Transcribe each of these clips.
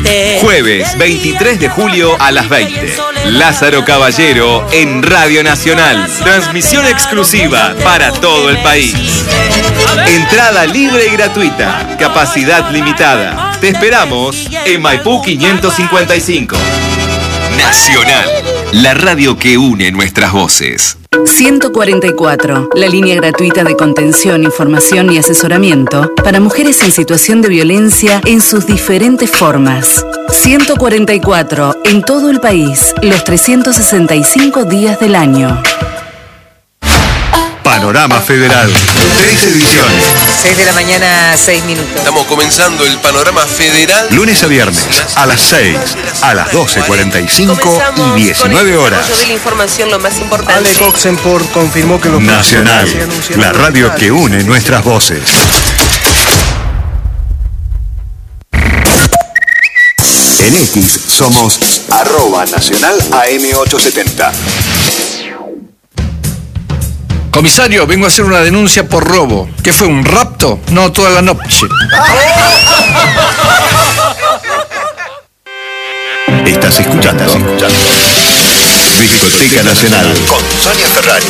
triste. Jueves 23 de julio a las 20. Lázaro Caballero en Radio Nacional. Transmisión exclusiva para todo el país. Entrada libre y gratuita. Capacidad limitada. Te esperamos en Maipú 555. Nacional, la radio que une nuestras voces. 144, la línea gratuita de contención, información y asesoramiento para mujeres en situación de violencia en sus diferentes formas. 144, en todo el país, los 365 días del año. Panorama Federal. 3 ediciones. 6 de la mañana, 6 minutos. Estamos comenzando el Panorama Federal. Lunes a viernes, a las 6, a las 12:45 y 19 horas. Yo vi la información, lo más importante. Ale Coxenport confirmó que los Nacional, la radio que une nuestras voces. En X somos @Nacional AM870. Comisario, vengo a hacer una denuncia por robo. ¿Qué fue, un rapto? No, toda la noche. Estás escuchando Discoteca Nacional con Sonia Ferrari.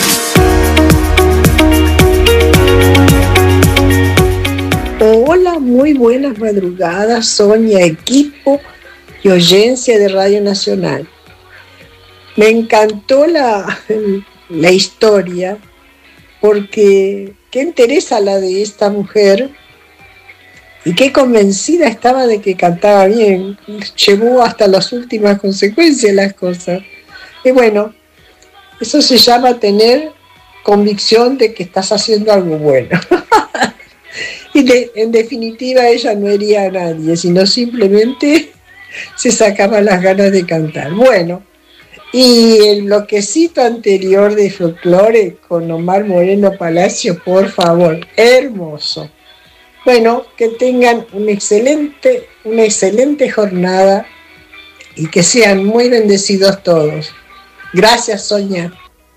Hola, muy buenas madrugadas, Sonia, equipo y oyencia de Radio Nacional. Me encantó la historia, porque qué interesa la de esta mujer y qué convencida estaba de que cantaba bien. Llevó hasta las últimas consecuencias las cosas. Y bueno, eso se llama tener convicción de que estás haciendo algo bueno. Y en definitiva ella no hería a nadie, sino simplemente se sacaba las ganas de cantar. Bueno, y el bloquecito anterior de folclore con Omar Moreno Palacio, por favor, hermoso. Bueno, que tengan una excelente jornada y que sean muy bendecidos todos. Gracias, Sonia.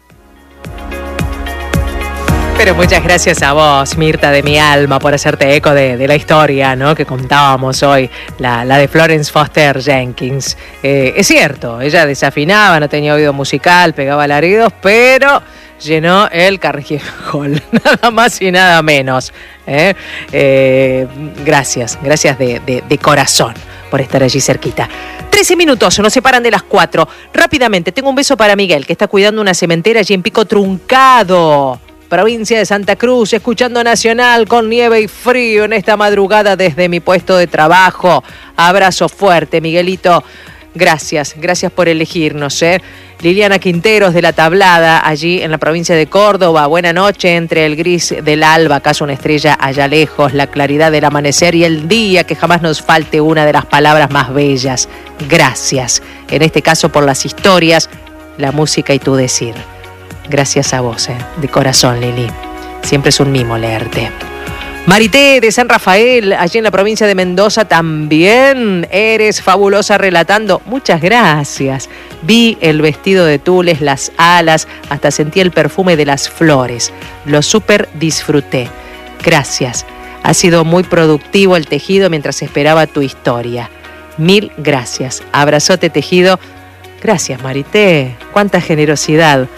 Pero muchas gracias a vos, Mirta de mi alma, por hacerte eco de la historia, ¿no?, que contábamos hoy, la de Florence Foster Jenkins. Es cierto, ella desafinaba, no tenía oído musical, pegaba alaridos, pero llenó el Carnegie Hall, nada más y nada menos. Gracias de corazón por estar allí cerquita. 13 minutos, nos separan de las 4. Rápidamente, tengo un beso para Miguel, que está cuidando una cementera allí en Pico Truncado, provincia de Santa Cruz, escuchando Nacional con nieve y frío en esta madrugada desde mi puesto de trabajo. Abrazo fuerte, Miguelito. Gracias por elegirnos, Liliana Quinteros de La Tablada, allí en la provincia de Córdoba. Buena noche, entre el gris del alba, acaso una estrella allá lejos, la claridad del amanecer y el día, que jamás nos falte una de las palabras más bellas. Gracias, en este caso por las historias, la música y tu decir. Gracias a vos, de corazón, Lili. Siempre es un mimo leerte. Marité de San Rafael, allí en la provincia de Mendoza, también eres fabulosa relatando. Muchas gracias. Vi el vestido de tules, las alas, hasta sentí el perfume de las flores. Lo súper disfruté. Gracias. Ha sido muy productivo el tejido mientras esperaba tu historia. Mil gracias. Abrazote tejido. Gracias, Marité. Cuánta generosidad.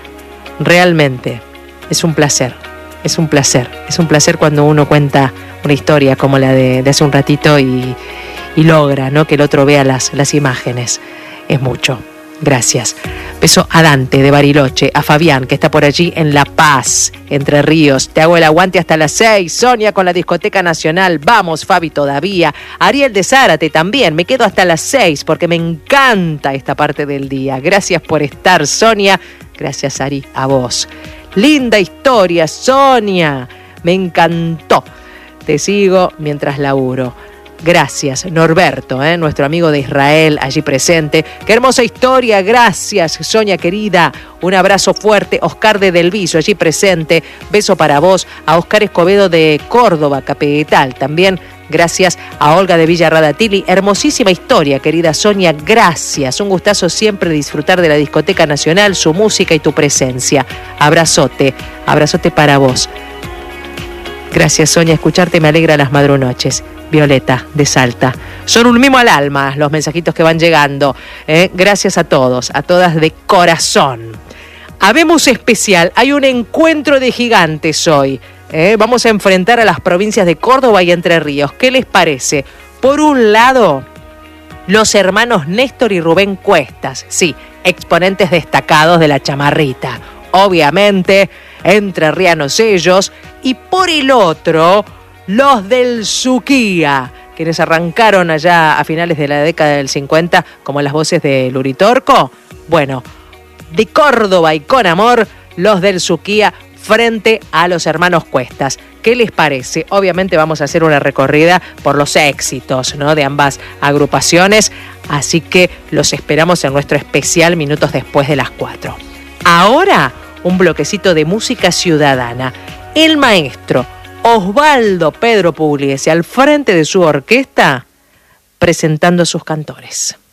Realmente es un placer. Es un placer cuando uno cuenta una historia como la de hace un ratito y logra, ¿no?, que el otro vea las imágenes. Es mucho. Gracias. Beso a Dante de Bariloche, a Fabián, que está por allí en La Paz, Entre Ríos. Te hago el aguante hasta las 6. Sonia con la Discoteca Nacional. Vamos, Fabi, todavía. Ariel de Zárate también. Me quedo hasta las 6 porque me encanta esta parte del día. Gracias por estar, Sonia. Gracias, Ari, a vos. Linda historia, Sonia. Me encantó. Te sigo mientras laburo. Gracias, Norberto, nuestro amigo de Israel, allí presente. Qué hermosa historia, gracias, Sonia querida. Un abrazo fuerte, Oscar de Delviso, allí presente. Beso para vos, a Oscar Escobedo de Córdoba, capital. También gracias a Olga de Villarradatili. Hermosísima historia, querida Sonia, gracias. Un gustazo siempre disfrutar de la Discoteca Nacional, su música y tu presencia. Abrazote para vos. Gracias, Sonia, escucharte me alegra las madrunoches. Violeta, de Salta. Son un mimo al alma los mensajitos que van llegando. Gracias a todos, a todas de corazón. Habemos especial, hay un encuentro de gigantes hoy. Vamos a enfrentar a las provincias de Córdoba y Entre Ríos. ¿Qué les parece? Por un lado, los hermanos Néstor y Rubén Cuestas. Sí, exponentes destacados de la chamarrita. Obviamente, entrerrianos ellos. Y por el otro, los del Suquía, quienes arrancaron allá a finales de la década del 50 como las voces de Luritorco. Bueno, de Córdoba y con amor, los del Suquía frente a los hermanos Cuestas. ¿Qué les parece? Obviamente vamos a hacer una recorrida por los éxitos, ¿no?, de ambas agrupaciones, así que los esperamos en nuestro especial minutos después de las 4. Ahora, un bloquecito de música ciudadana. El maestro Osvaldo Pedro Pugliese al frente de su orquesta presentando a sus cantores.